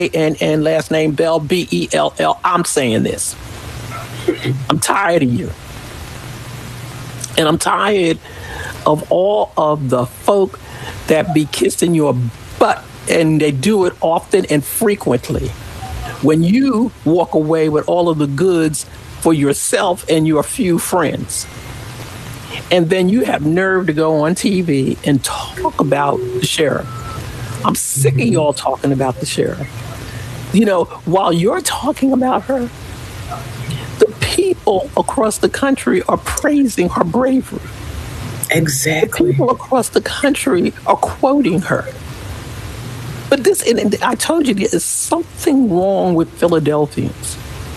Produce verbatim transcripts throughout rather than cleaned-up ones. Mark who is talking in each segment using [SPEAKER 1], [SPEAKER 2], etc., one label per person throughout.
[SPEAKER 1] and, and last name Bell, B E L L. I'm saying this. I'm tired of you. And I'm tired of all of the folk that be kissing your butt, and they do it often and frequently. When you walk away with all of the goods for yourself and your few friends. And then you have nerve to go on T V and talk about the sheriff. I'm sick of y'all talking about the sheriff. You know, while you're talking about her, the people across the country are praising her bravery.
[SPEAKER 2] Exactly.
[SPEAKER 1] The people across the country are quoting her. But this, and I told you, there is something wrong with Philadelphians.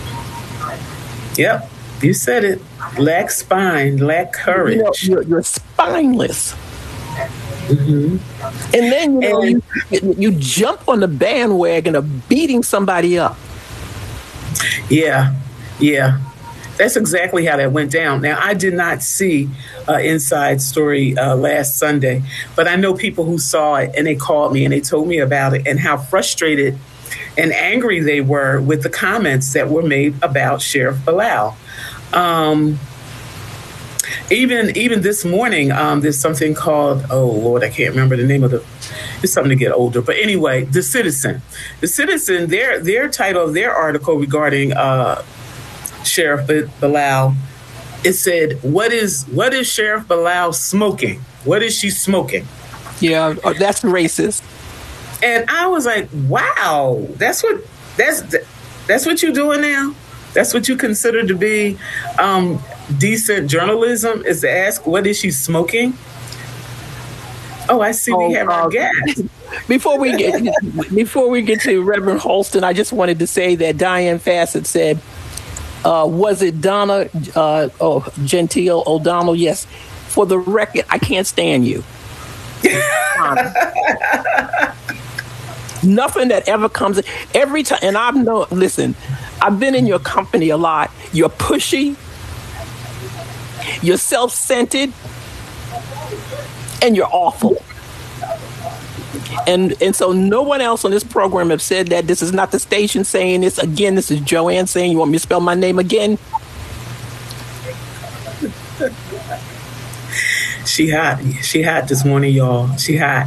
[SPEAKER 2] Yep, you said it. Lack spine, lack courage.
[SPEAKER 1] You know, you're, you're spineless. Mm-hmm. And then, you know, and, you, you jump on the bandwagon of beating somebody up.
[SPEAKER 2] Yeah, yeah. That's exactly how that went down. Now, I did not see uh, Inside Story uh, last Sunday, but I know people who saw it, and they called me and they told me about it and how frustrated and angry they were with the comments that were made about Sheriff Bilal. Um, even even this morning, um, there's something called, oh, Lord, I can't remember the name of the, it's something to get older. But anyway, The Citizen. The Citizen, their, their title of their article regarding uh, Sheriff Bilal, it said, what is what is Sheriff Bilal smoking? What is she smoking?
[SPEAKER 1] Yeah, that's racist.
[SPEAKER 2] And I was like, wow, that's what that's that's what you're doing now? That's what you consider to be um, decent journalism, is to ask, what is she smoking? Oh, I see oh, we have uh, our guest.
[SPEAKER 1] Before we get before we get to Reverend Holston, I just wanted to say that Diane Fassett said, Uh, was it Donna uh, oh, Gentile O'Donnell? Yes. For the record, I can't stand you. Nothing that ever comes every time. And I've no listen. I've been in your company a lot. You're pushy. You're self-centered, and you're awful. And and so no one else on this program have said that. This is not the station saying this. Again, this is Joanne saying, you want me to spell my name again?
[SPEAKER 2] She hot. She hot this morning, y'all. She hot.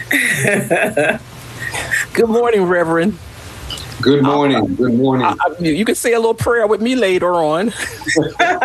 [SPEAKER 1] Good morning, Reverend.
[SPEAKER 3] Good morning. Uh, Good morning.
[SPEAKER 1] I, I, you can say a little prayer with me later on.
[SPEAKER 3] uh,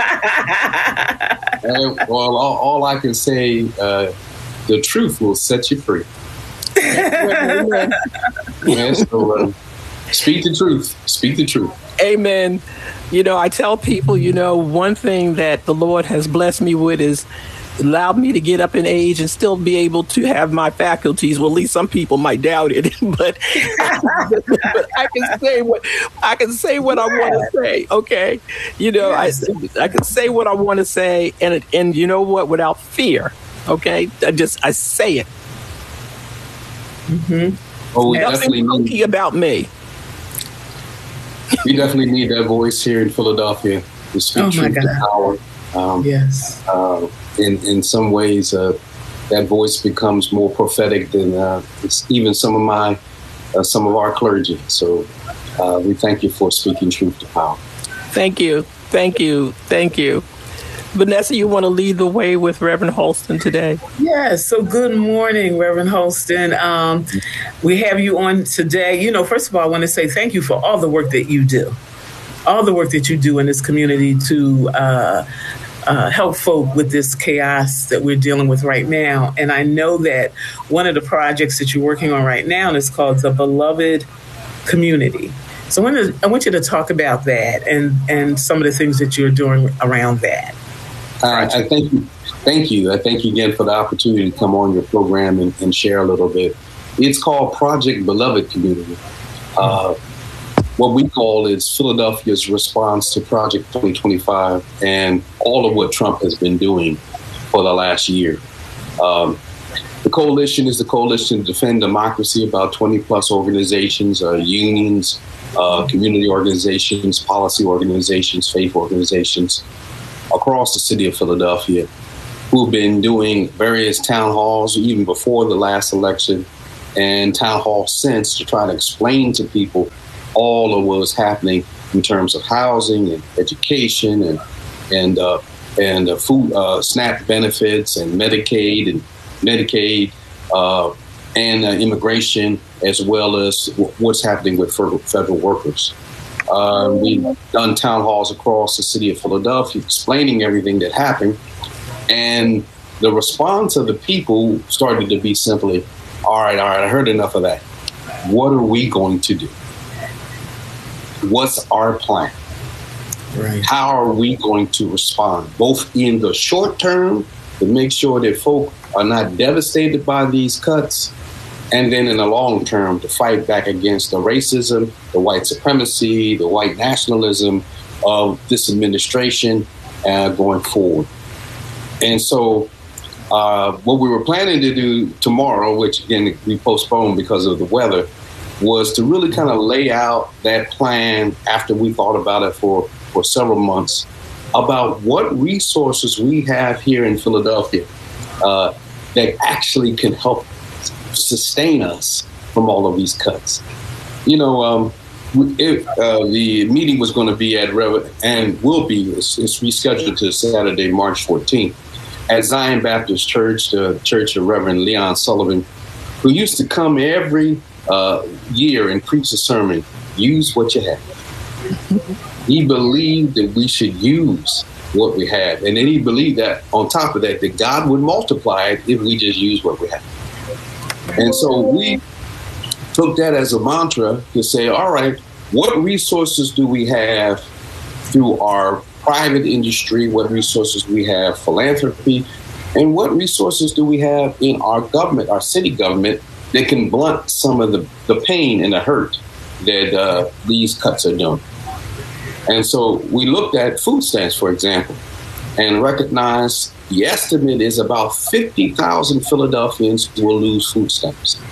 [SPEAKER 3] well, all, all I can say, uh, the truth will set you free.
[SPEAKER 1] Amen.
[SPEAKER 3] Yeah, so, uh, speak the truth. Speak the truth.
[SPEAKER 1] Amen. You know, I tell people, you know, one thing that the Lord has blessed me with is allowed me to get up in age and still be able to have my faculties. Well, at least some people might doubt it, but, but I can say what I can say what I want to say. Okay, you know, yes. I I can say what I want to say, and and you know what, without fear. Okay, I just I say it.
[SPEAKER 2] Mm-hmm.
[SPEAKER 3] Oh, we
[SPEAKER 1] Nothing
[SPEAKER 3] definitely
[SPEAKER 1] need about me.
[SPEAKER 3] We definitely need that voice here in Philadelphia to speak
[SPEAKER 2] oh
[SPEAKER 3] truth to power. Um,
[SPEAKER 2] yes.
[SPEAKER 3] Uh, in in some ways, uh, that voice becomes more prophetic than uh, it's even some of my uh, some of our clergy. So uh, we thank you for speaking truth to power.
[SPEAKER 1] Thank you, thank you, thank you. Vanessa, you want to lead the way with Reverend Holston today?
[SPEAKER 2] Yes. So good morning, Reverend Holston. Um, we have you on today. You know, first of all, I want to say thank you for all the work that you do, all the work that you do in this community to uh, uh, help folk with this chaos that we're dealing with right now. And I know that one of the projects that you're working on right now is called the Beloved Community. So I want, to, I want you to talk about that and, and some of the things that you're doing around that.
[SPEAKER 3] Uh, I thank you. Thank you. I thank you again for the opportunity to come on your program and, and share a little bit. It's called Project Beloved Community. Uh, what we call is Philadelphia's response to Project twenty twenty-five and all of what Trump has been doing for the last year. Um, the coalition is the Coalition to Defend Democracy, about twenty plus organizations, uh, unions, uh, community organizations, policy organizations, faith organizations across the city of Philadelphia, who've been doing various town halls even before the last election, and town hall since to try to explain to people all of what was happening in terms of housing and education and and uh, and uh, food uh, SNAP benefits and Medicaid and Medicaid uh, and uh, immigration, as well as w- what's happening with federal, federal workers. Uh, we've done town halls across the city of Philadelphia explaining everything that happened. And the response of the people started to be simply, all right, all right, I heard enough of that. What are we going to do? What's our plan?
[SPEAKER 2] Right.
[SPEAKER 3] How are we going to respond, both in the short term to make sure that folk are not devastated by these cuts, and then in the long term to fight back against the racism, the white supremacy, the white nationalism of this administration uh, going forward. And so uh, what we were planning to do tomorrow, which again we postponed because of the weather, was to really kind of lay out that plan after we thought about it for, for several months about what resources we have here in Philadelphia uh, that actually can help sustain us from all of these cuts. You know, um, it, uh, the meeting was going to be at Rev- and will be, it's, it's rescheduled to Saturday, March fourteenth, at Zion Baptist Church, the Church of Reverend Leon Sullivan, who used to come every uh, year and preach a sermon, use what you have. He believed that we should use what we have. And then he believed that on top of that, that God would multiply it if we just use what we have. And so we took that as a mantra to say, all right, what resources do we have through our private industry? What resources we have philanthropy? And what resources do we have in our government, our city government, that can blunt some of the, the pain and the hurt that uh, these cuts are doing? And so we looked at food stamps, for example, and recognized the estimate is about fifty thousand Philadelphians will lose food stamps.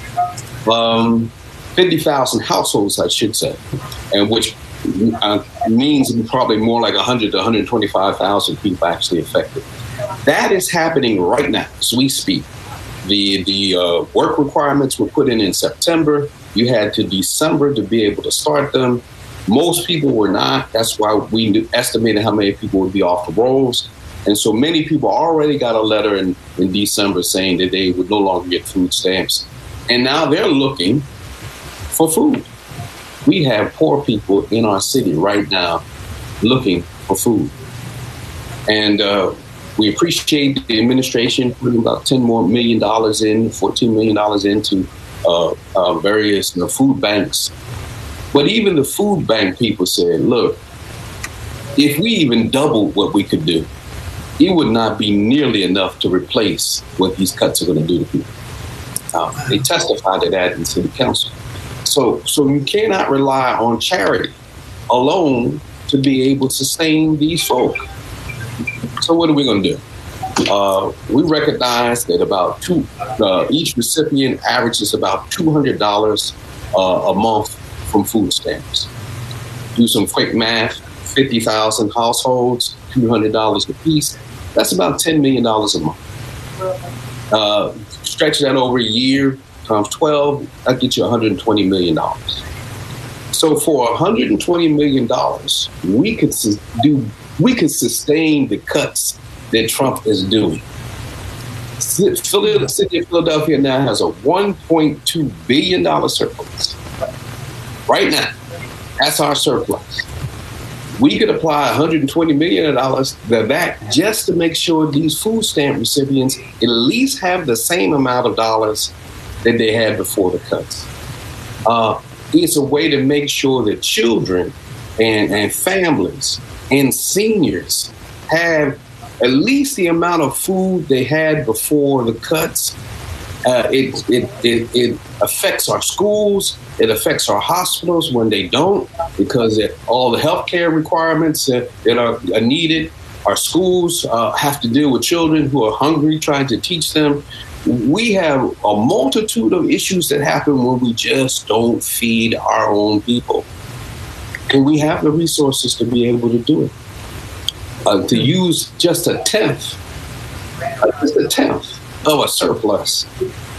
[SPEAKER 3] Um, fifty thousand households, I should say, and which uh, means probably more like one hundred to one hundred twenty-five thousand people actually affected. That is happening right now as we speak. The, the uh, work requirements were put in in September. You had to December to be able to start them. Most people were not. That's why we estimated how many people would be off the rolls. And so many people already got a letter in, in December saying that they would no longer get food stamps. And now they're looking for food. We have poor people in our city right now looking for food. And uh, we appreciate the administration putting about ten more million dollars in, fourteen million dollars into uh, uh, various you know, food banks. But even the food bank people said, look, if we even doubled what we could do, it would not be nearly enough to replace what these cuts are going to do to people. Uh, they testified to that in city council. So, so you cannot rely on charity alone to be able to sustain these folk. So what are we going to do? Uh, we recognize that about two, uh, each recipient averages about two hundred dollars uh, a month from food stamps. Do some quick math, fifty thousand households, two hundred dollars a piece. That's about ten million dollars a month. Uh, stretch that over a year, times twelve, that gets you one hundred twenty million dollars. So for one hundred twenty million dollars, we could do, we could sustain the cuts that Trump is doing. The city of Philadelphia now has a one point two billion dollars surplus. Right now, that's our surplus. We could apply one hundred twenty million dollars to that just to make sure these food stamp recipients at least have the same amount of dollars that they had before the cuts. Uh, it's a way to make sure that children and, and families and seniors have at least the amount of food they had before the cuts. Uh, it, it, it, it affects our schools. It affects our hospitals when they don't, because it, all the healthcare requirements that, that are, are needed. Our schools uh, have to deal with children who are hungry, trying to teach them. We have a multitude of issues that happen when we just don't feed our own people. And we have the resources to be able to do it. Uh, to use just a tenth, uh, just a tenth of a surplus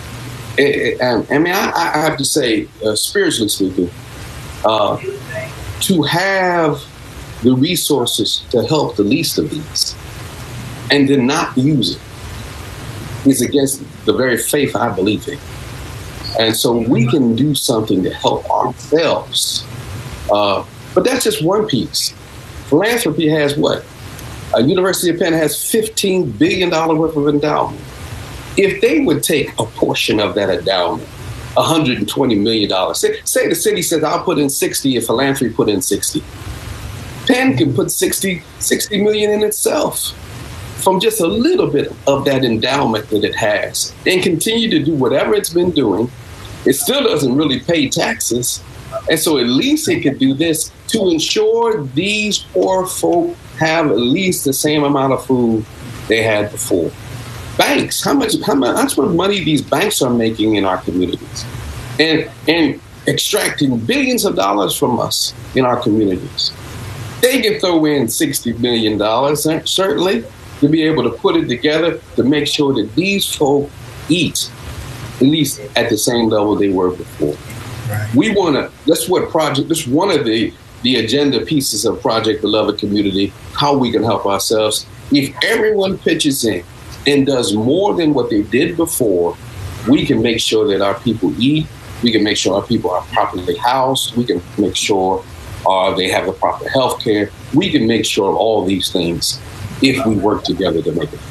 [SPEAKER 3] it, it, I mean, I, I have to say, uh, spiritually speaking, uh, to have the resources to help the least of these and to not use it is against the very faith I believe in. And so we can do something to help ourselves. Uh, but that's just one piece. Philanthropy has what? Uh, University of Penn has fifteen billion dollars worth of endowment. If they would take a portion of that endowment, one hundred twenty million dollars, say, say the city says, I'll put in sixty if philanthropy put in sixty. Penn can put sixty, sixty million in itself from just a little bit of that endowment that it has and continue to do whatever it's been doing. It still doesn't really pay taxes. And so at least it could do this to ensure these poor folk have at least the same amount of food they had before. Banks, how much, how much, how much money these banks are making in our communities and, and extracting billions of dollars from us in our communities. They can throw in sixty million dollars, certainly, to be able to put it together to make sure that these folk eat at least at the same level they were before. Right. We want to, that's what project, that's one of the, the agenda pieces of Project Beloved Community, how we can help ourselves. If everyone pitches in and does more than what they did before, we can make sure that our people eat, we can make sure our people are properly housed, we can make sure uh, they have the proper health care, we can make sure of all these things if we work together to make it.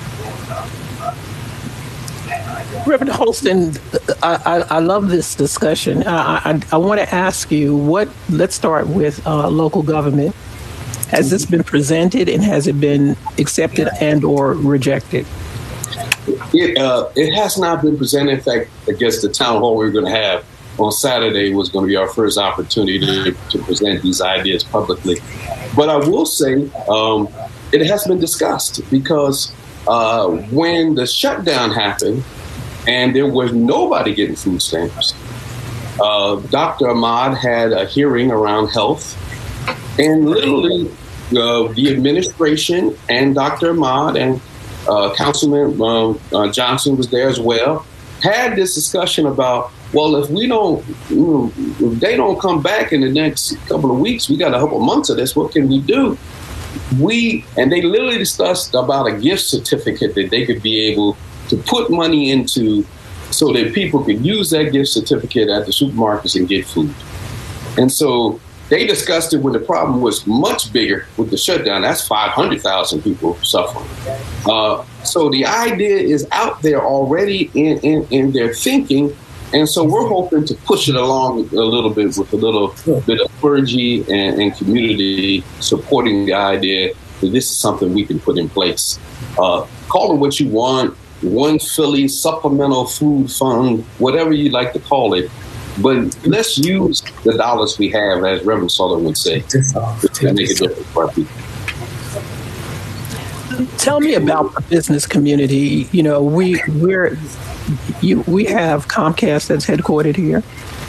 [SPEAKER 1] Reverend Holston, I, I, I love this discussion. I, I, I want to ask you, what? Let's start with uh, local government. Has this been presented and has it been accepted and or rejected?
[SPEAKER 3] It, uh, it has not been presented. In fact, I guess the town hall we we're going to have on Saturday was going to be our first opportunity to, to present these ideas publicly. But I will say, um, it has been discussed because uh, when the shutdown happened and there was nobody getting food stamps, uh, Doctor Ahmad had a hearing around health, and literally uh, the administration and Doctor Ahmad and uh, Councilman uh, uh, Johnson was there as well, had this discussion about, well, if we don't, you know, if they don't come back in the next couple of weeks, we got a couple months of this, what can we do? We, and they literally discussed about a gift certificate that they could be able to put money into so that people could use that gift certificate at the supermarkets and get food. And so they discussed it when the problem was much bigger with the shutdown. That's five hundred thousand people suffering. Uh, so the idea is out there already in, in, in their thinking. And so we're hoping to push it along a little bit with a little bit of clergy and, and community supporting the idea that this is something we can put in place. Uh, call it what you want, one Philly supplemental food fund, whatever you like to call it. But let's use the dollars we have, as Reverend Sullivan would say, to make a difference for our people.
[SPEAKER 1] Tell me about the business community. You know, we we're you we have Comcast that's headquartered here,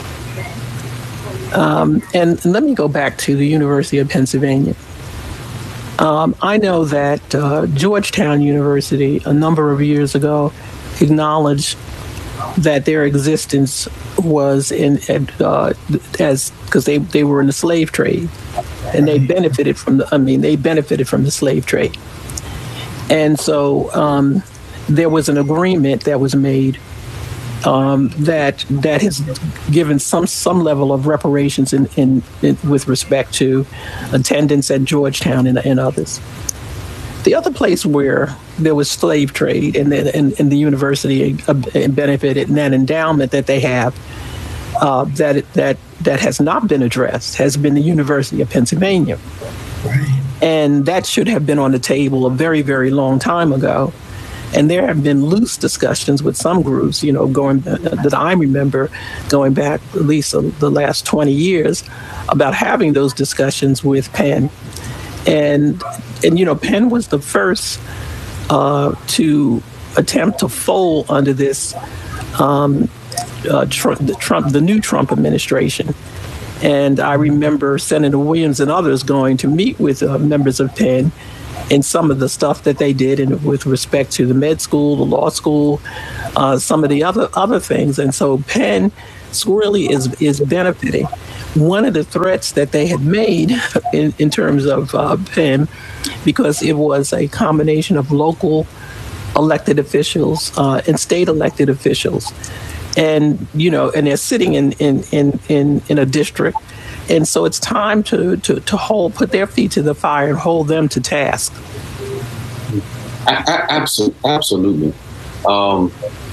[SPEAKER 1] um, and, and let me go back to the University of Pennsylvania. Um, I know that uh, Georgetown University a number of years ago acknowledged that their existence was in uh, as because they, they were in the slave trade, and they benefited from the I mean they benefited from the slave trade. And so um, there was an agreement that was made um, that that has given some some level of reparations in, in, in with respect to attendance at Georgetown and, and others. The other place where there was slave trade and the, and, and the university benefited, and that endowment that they have uh, that that that has not been addressed has been the University of Pennsylvania. Right. And that should have been on the table a very, very long time ago. And there have been loose discussions with some groups, you know, going uh, that I remember going back at least uh, the last twenty years about having those discussions with Penn. And, and you know, Penn was the first uh, to attempt to fold under this um, uh, Trump, the Trump, the new Trump administration. And I remember Senator Williams and others going to meet with uh, members of Penn in some of the stuff that they did in, with respect to the med school, the law school, uh, some of the other other things. And so Penn really is is benefiting. One of the threats that they had made in, in terms of uh, Penn, because it was a combination of local elected officials uh, and state elected officials, and you know, and they're sitting in in in in, in a district. And so it's time to, to, to hold, put their feet to the fire and hold them to task.
[SPEAKER 3] Absolutely. Absolutely. Um,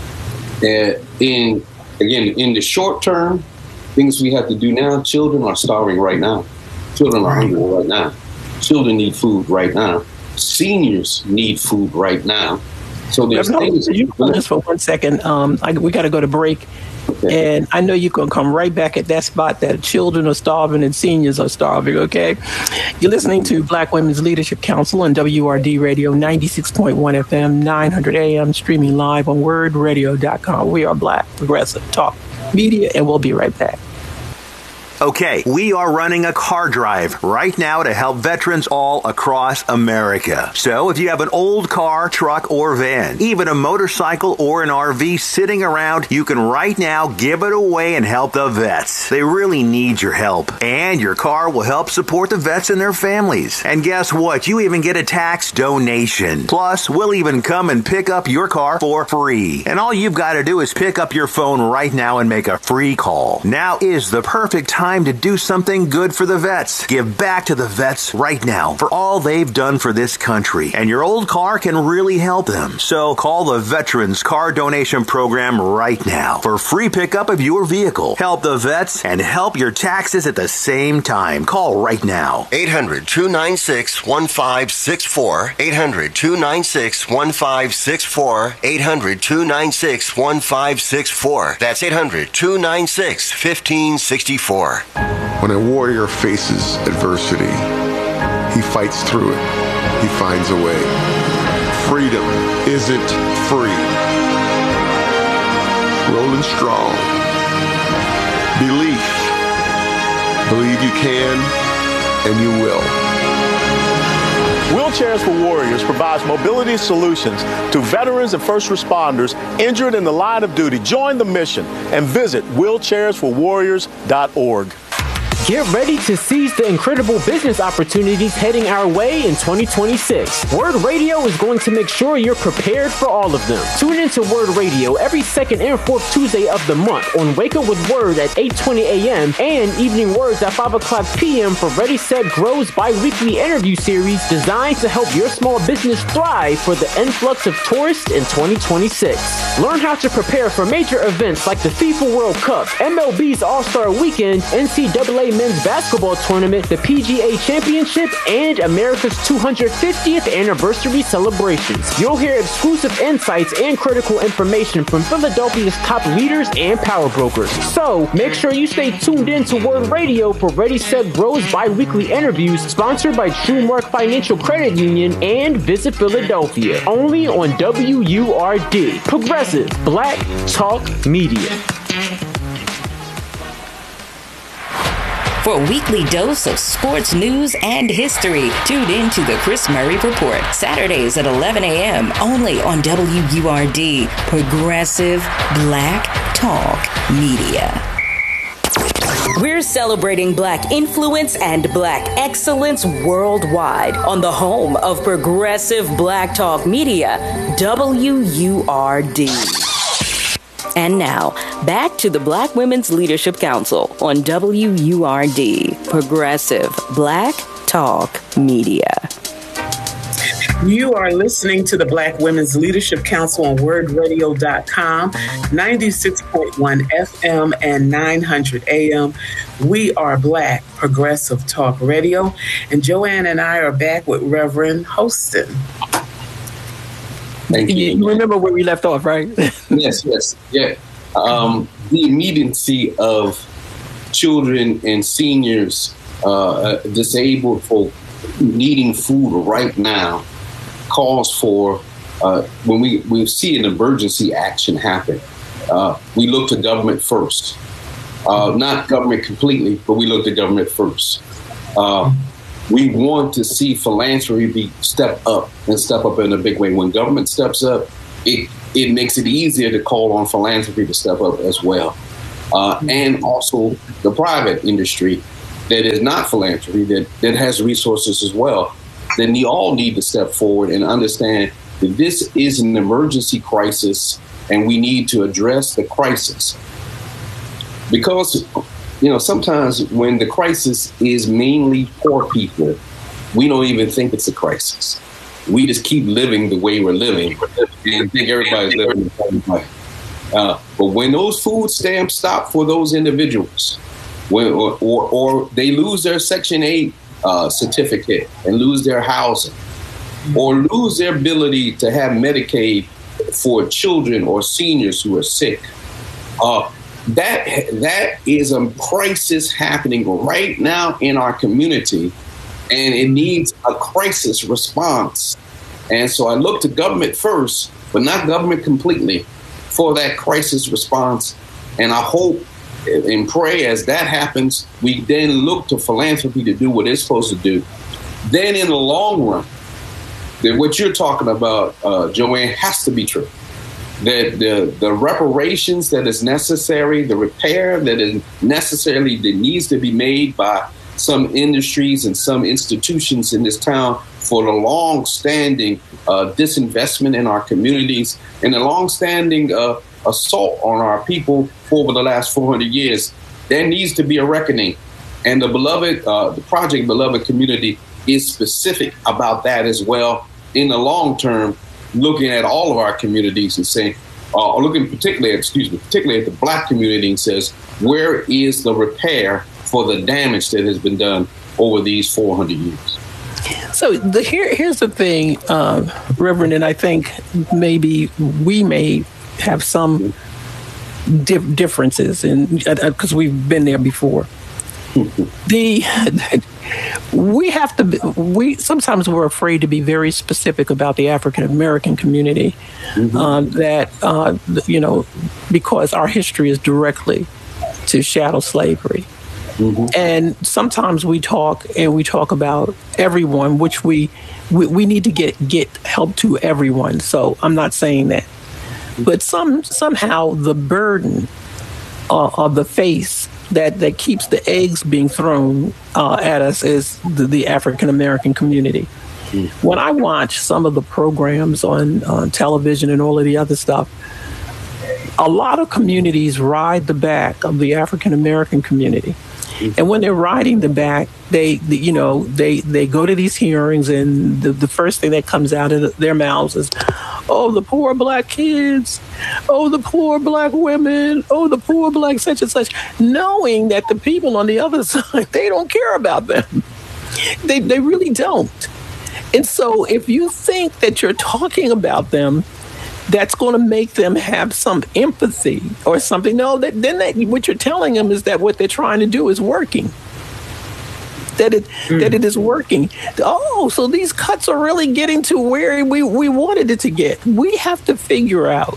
[SPEAKER 3] in, again, in the short term, things we have to do now, children are starving right now. Children are hungry right now. Children need food right now. Seniors need food right now. So there's things.
[SPEAKER 1] You hold this for one second. Um, I, we got to go to break. Okay. And I know you're going to come right back at that spot that children are starving and seniors are starving, okay? You're listening to Black Women's Leadership Council on W R D Radio, ninety-six point one F M, nine hundred A M, streaming live on word radio dot com. We are Black Progressive Talk Media, and we'll be right back.
[SPEAKER 4] Okay, we are running a car drive right now to help veterans all across America. So if you have an old car, truck, or van, even a motorcycle or an R V sitting around, you can right now give it away and help the vets. They really need your help. And your car will help support the vets and their families. And guess what? You even get a tax donation. Plus, we'll even come and pick up your car for free. And all you've got to do is pick up your phone right now and make a free call. Now is the perfect time to do something good for the vets. Give back to the vets right now for all they've done for this country. And your old car can really help them. So call the Veterans Car Donation Program right now for free pickup of your vehicle. Help the vets and help your taxes at the same time. Call right now.
[SPEAKER 5] eight hundred, two nine six, one five six four. eight hundred, two nine six, one five six four. eight hundred, two nine six, one five six four. That's eight hundred, two nine six, one five six four.
[SPEAKER 6] When a warrior faces adversity, he fights through it. He finds a way. Freedom isn't free. Rolling strong. Belief. Believe you can, and you will.
[SPEAKER 7] Wheelchairs for Warriors provides mobility solutions to veterans and first responders injured in the line of duty. Join the mission and visit wheelchairs for warriors dot org.
[SPEAKER 8] Get ready to seize the incredible business opportunities heading our way in twenty twenty-six. Word Radio is going to make sure you're prepared for all of them. Tune into Word Radio every second and fourth Tuesday of the month on Wake Up with Word at eight twenty a.m. and Evening Words at five o'clock p.m. for Ready, Set, Grow's bi-weekly interview series designed to help your small business thrive for the influx of tourists in twenty twenty-six. Learn how to prepare for major events like the FIFA World Cup, M L B's All-Star Weekend, N C double A Men's Basketball Tournament, the P G A Championship, and America's two hundred fiftieth anniversary celebrations. You'll hear exclusive insights and critical information from Philadelphia's top leaders and power brokers. So make sure you stay tuned in to Word Radio for Ready, Set, Grow's bi-weekly interviews sponsored by TrueMark Financial Credit Union and Visit Philadelphia. Only on W U R D, Progressive Black Talk Media.
[SPEAKER 9] For a weekly dose of sports news and history, tune in to the Chris Murray Report, Saturdays at eleven a.m. only on W U R D, Progressive Black Talk Media. We're celebrating Black influence and Black excellence worldwide on the home of Progressive Black Talk Media, W U R D. And now, back to the Black Women's Leadership Council on W U R D, Progressive Black Talk Media.
[SPEAKER 2] You are listening to the Black Women's Leadership Council on word radio dot com, ninety-six point one F M and nine hundred A M. We are Black Progressive Talk Radio, and Joanne and I are back with Reverend Hostin.
[SPEAKER 3] Thank you.
[SPEAKER 1] You remember where we left off, right?
[SPEAKER 3] yes, yes, yeah. Um, the immediacy of children and seniors, uh, disabled folk needing food right now calls for, uh, when we, we see an emergency action happen, uh, we look to government first. Uh, not government completely, but we look to government first. Uh, we want to see philanthropy step up and step up in a big way. When government steps up, it it makes it easier to call on philanthropy to step up as well. Uh, and also the private industry that is not philanthropy, that, that has resources as well. Then you all need to step forward and understand that this is an emergency crisis and we need to address the crisis. Because, you know, sometimes when the crisis is mainly poor people, we don't even think it's a crisis. We just keep living the way we're living and think everybody's living the same way. Uh, but when those food stamps stop for those individuals, when, or, or, or they lose their Section eight uh, certificate and lose their housing, or lose their ability to have Medicaid for children or seniors who are sick, uh, that that is a crisis happening right now in our community, and it needs a crisis response. And so I look to government first, but not government completely, for that crisis response. And I hope and pray as that happens, we then look to philanthropy to do what it's supposed to do. Then in the long run, that what you're talking about, uh, Joanne, has to be true. That the, the reparations that is necessary, the repair that is necessarily that needs to be made by some industries and some institutions in this town for the long-standing uh, disinvestment in our communities and the long-standing uh, assault on our people for over the last four hundred years, there needs to be a reckoning. And the beloved, uh, the Project Beloved community is specific about that as well. In the long term, looking at all of our communities and saying, uh, looking particularly, excuse me, particularly at the Black community, and says, where is the repair for the damage that has been done over these four hundred years?
[SPEAKER 1] So the, here, here's the thing, uh, Reverend, and I think maybe we may have some dif- differences, and because uh, we've been there before. the we have to be, we sometimes we're afraid to be very specific about the African American community, mm-hmm. uh, that uh, you know, because our history is directly to chattel slavery. Mm-hmm. And sometimes we talk and we talk about everyone, which we, we we need to get get help to everyone. So I'm not saying that, but some somehow the burden uh, of the face that, that keeps the eggs being thrown uh, at us is the, the African American community. Mm-hmm. When I watch some of the programs on, on television and all of the other stuff, a lot of communities ride the back of the African American community. And when they're riding the back, they, the, you know, they, they go to these hearings, and the, the first thing that comes out of their mouths is, oh, the poor Black kids, oh, the poor Black women, oh, the poor Black such and such, knowing that the people on the other side, they don't care about them. They, they really don't. And so if you think that you're talking about them, that's going to make them have some empathy or something. No, that, then that, what you're telling them is that what they're trying to do is working. That it mm. that it is working. Oh, so these cuts are really getting to where we, we wanted it to get. We have to figure out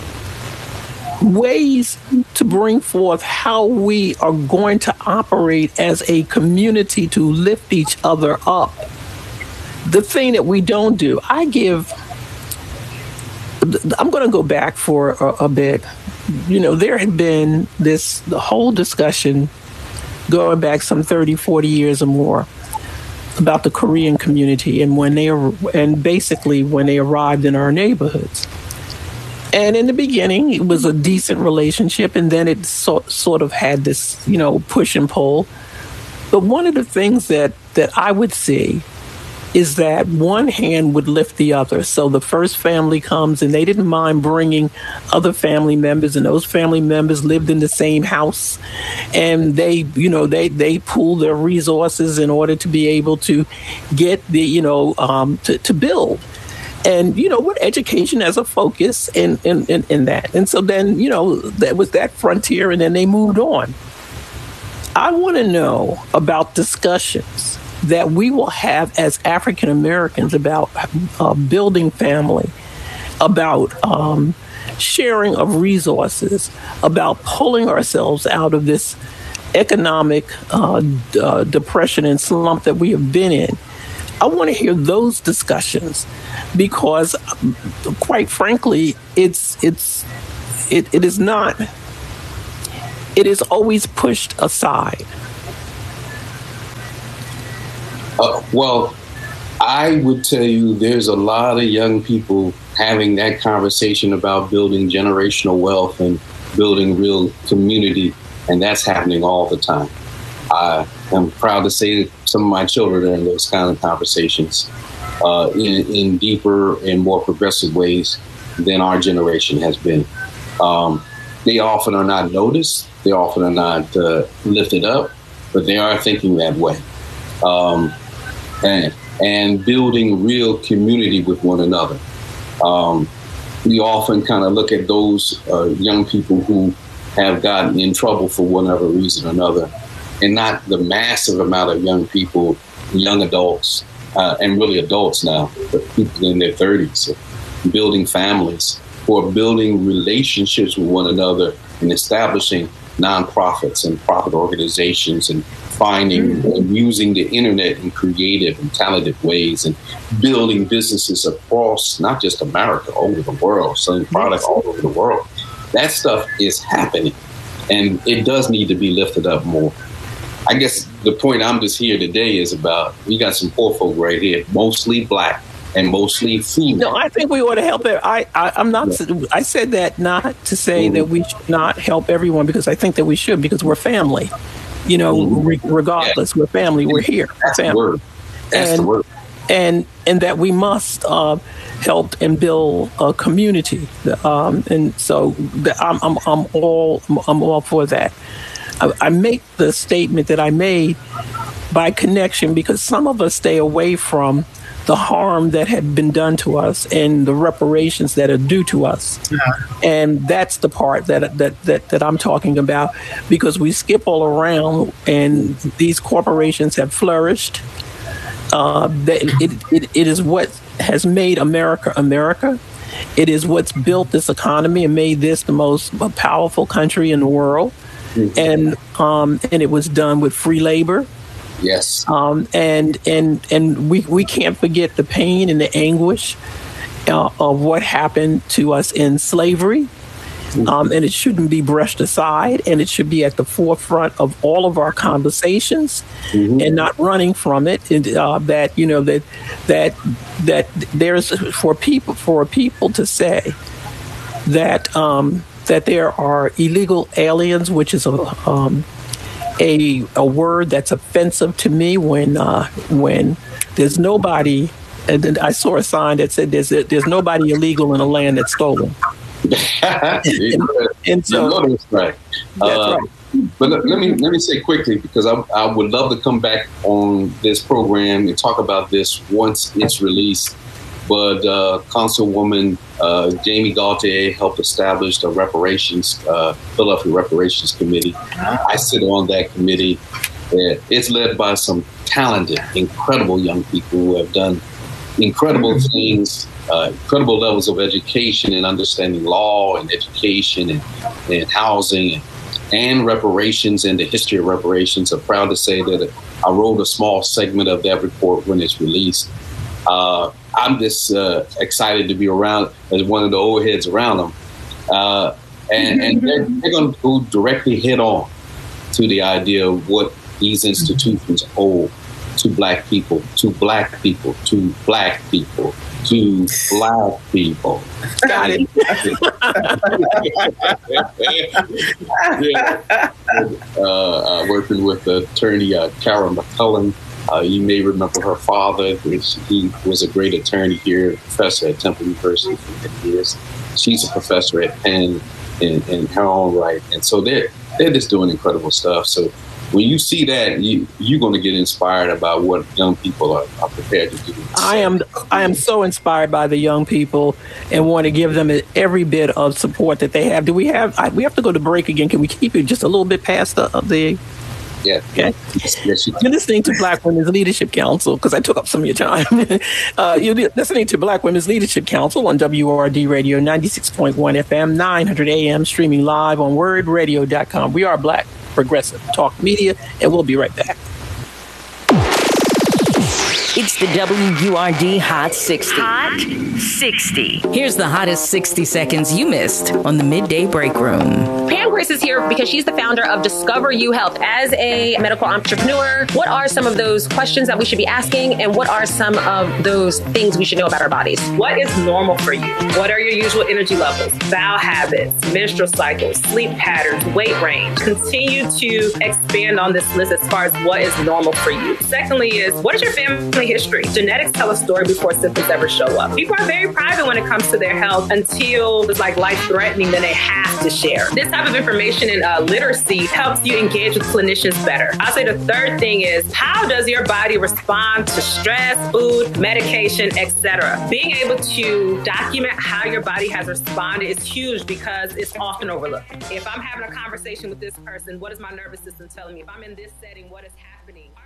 [SPEAKER 1] ways to bring forth how we are going to operate as a community to lift each other up. The thing that we don't do, I give... I'm going to go back for a, a bit. You know, there had been this the whole discussion going back some thirty, forty years or more about the Korean community and when they and basically when they arrived in our neighborhoods. And in the beginning, it was a decent relationship, and then it so, sort of had this, you know, push and pull. But one of the things that that I would see is that one hand would lift the other. So the first family comes, and they didn't mind bringing other family members, and those family members lived in the same house, and they, you know, they they pooled their resources in order to be able to get the, you know, um, to, to build. And, you know, with education as a focus in, in, in, in that. And so then, you know, that was that frontier, and then they moved on. I want to know about discussions that we will have as African Americans about uh, building family, about um, sharing of resources, about pulling ourselves out of this economic uh, d- uh, depression and slump that we have been in. I want to hear those discussions because, quite frankly, it's it's it, it is not. It is always pushed aside.
[SPEAKER 3] Uh, well, I would tell you there's a lot of young people having that conversation about building generational wealth and building real community, and that's happening all the time. I am proud to say that some of my children are in those kind of conversations uh, in, in deeper and more progressive ways than our generation has been. Um, they often are not noticed. They often are not uh, lifted up, but they are thinking that way. Um, and, and building real community with one another. Um, we often kind of look at those uh, young people who have gotten in trouble for whatever reason or another, and not the massive amount of young people, young adults, uh, and really adults now, but people in their thirties, building families, who are building relationships with one another and establishing nonprofits and profit organizations and finding and using the internet in creative and talented ways and building businesses across not just America, all over the world, selling products all over the world. That stuff is happening, and it does need to be lifted up more. I guess the point I'm just here today is about, we got some poor folk right here, mostly black and mostly female.
[SPEAKER 1] No, I think we ought to help it. I, I, I'm not. Yeah. I said that not to say mm-hmm. that we should not help everyone, because I think that we should, because we're family. You know, mm-hmm. re- regardless, yeah. we're family. We're here.
[SPEAKER 3] That's
[SPEAKER 1] family.
[SPEAKER 3] the word. That's
[SPEAKER 1] and,
[SPEAKER 3] the word.
[SPEAKER 1] And and that we must uh, help and build a community. Um, and so the, I'm, I'm I'm all I'm all for that. I, I make the statement that I made by connection because some of us stay away from the harm that had been done to us and the reparations that are due to us. Yeah. And that's the part that, that that that I'm talking about, because we skip all around and these corporations have flourished. Uh, that it, it, it is what has made America America. It is what's built this economy and made this the most powerful country in the world. Mm-hmm. And um, and it was done with free labor.
[SPEAKER 3] Yes.
[SPEAKER 1] Um, and and and we, we can't forget the pain and the anguish uh, of what happened to us in slavery. Mm-hmm. Um, and it shouldn't be brushed aside, and it should be at the forefront of all of our conversations, mm-hmm. and not running from it. And, uh, that you know that that that there's for people for people to say that um, that there are illegal aliens, which is a um, a a word that's offensive to me when uh, when there's nobody. And then I saw a sign that said there's there's nobody illegal in a land that's stolen.
[SPEAKER 3] and, and so, you know that's right. That's uh, right. But let, let me let me say quickly, because I, I would love to come back on this program and talk about this once it's released. But uh, Councilwoman uh, Jamie Gaultier helped establish the reparations, uh, Philadelphia Reparations Committee. I sit on that committee. It's led by some talented, incredible young people who have done incredible things. Uh, incredible levels of education and understanding law and education and, and housing and, and reparations and the history of reparations. I'm proud to say that I wrote a small segment of that report when it's released. Uh, I'm just uh, excited to be around as one of the old heads around them. Uh, and and they're, they're going to go directly head on to the idea of what these institutions owe to black people, to black people, to black people, to black people.
[SPEAKER 1] Got it.
[SPEAKER 3] yeah. uh, uh, working with attorney uh, Kara McCullen. Uh, you may remember her father. He was a great attorney here, a professor at Temple University for many years. She's a professor at Penn in, in her own right. And so they're, they're just doing incredible stuff. So when you see that, you, you're going to get inspired about what young people are, are prepared to do.
[SPEAKER 1] I am I am so inspired by the young people and want to give them every bit of support that they have. Do we have? I, we have to go to break again. Can we keep it just a little bit past the? the
[SPEAKER 3] Yeah.
[SPEAKER 1] Okay. Yes, you you're listening to Black Women's Leadership Council, because I took up some of your time. uh, you're listening to Black Women's Leadership Council on W R D Radio, ninety-six point one F M, nine hundred A M, streaming live on word radio dot com. We are Black Progressive Talk Media, and we'll be right back.
[SPEAKER 9] It's the W U R D Hot sixty.
[SPEAKER 10] Hot sixty.
[SPEAKER 9] Here's the hottest sixty seconds you missed on the Midday Break Room.
[SPEAKER 11] Pam Grace is here because she's the founder of Discover You Health. As a medical entrepreneur, what are some of those questions that we should be asking, and what are some of those things we should know about our bodies?
[SPEAKER 12] What is normal for you? What are your usual energy levels, bowel habits, menstrual cycles, sleep patterns, weight range? Continue to expand on this list as far as what is normal for you. Secondly is, what is your family history? Genetics tell a story before symptoms ever show up. People are very private when it comes to their health until it's like life-threatening, then they have to share. This type of information and uh, literacy helps you engage with clinicians better. I'll say the third thing is, how does your body respond to stress, food, medication, et cetera? Being able to document how your body has responded is huge because it's often overlooked. If I'm having a conversation with this person, what is my nervous system telling me? If I'm in this setting, what is happening?